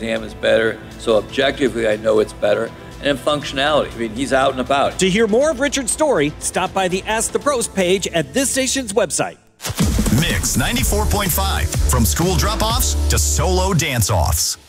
exam is better, so objectively I know it's better. And then functionality. I mean, he's out and about. To hear more of Richard's story, stop by the Ask the Pros page at this station's website. Mix 94.5, from school drop-offs to solo dance-offs.